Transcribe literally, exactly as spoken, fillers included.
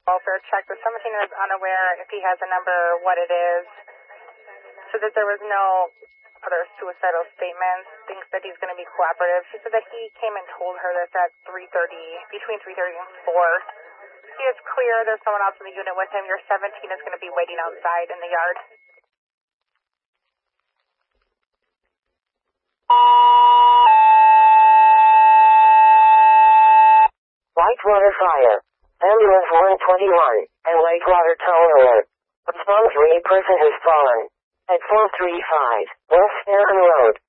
welfare check. The seventeen is unaware if he has a number, what it is. So that there was no other suicidal statements, thinks that he's going to be cooperative. She said that he came and told her this at three thirty, between three thirty and four. He is clear. There's someone else in the unit with him. Your seventeen is going to be waiting outside in the yard. Whitewater Fire. Ambulance one twenty-one and Whitewater Tower Alert. Response to a person has fallen at four three five West Aaron Road.